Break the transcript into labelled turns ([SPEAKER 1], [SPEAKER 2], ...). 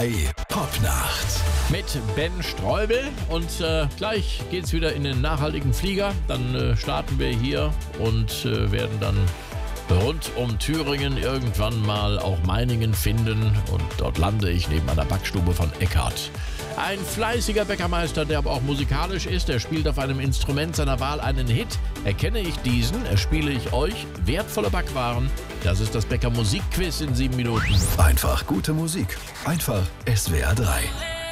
[SPEAKER 1] 3 Popnacht.
[SPEAKER 2] Mit Ben Streubel und gleich geht's wieder in den nachhaltigen Flieger. Dann starten wir hier und werden dann rund um Thüringen irgendwann mal auch Meiningen finden und dort lande ich neben einer Backstube von Eckhardt. Ein fleißiger Bäckermeister, der aber auch musikalisch ist. Er spielt auf einem Instrument seiner Wahl einen Hit. Erkenne ich diesen, erspiele ich euch wertvolle Backwaren. Das ist das Bäcker Musikquiz in 7 Minuten.
[SPEAKER 1] Einfach gute Musik. Einfach SWR 3.